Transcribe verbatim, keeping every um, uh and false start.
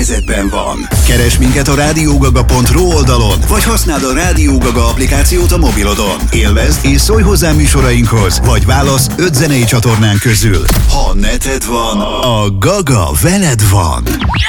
helyzetben van. Keresd minket a rádiógaga pont ru oldalon, vagy használd a Rádiógaga applikációt a mobilodon. Élvezd és szólj hozzá műsorainkhoz, vagy válasz öt zenei csatornán közül. Ha neted van, a Gaga veled van.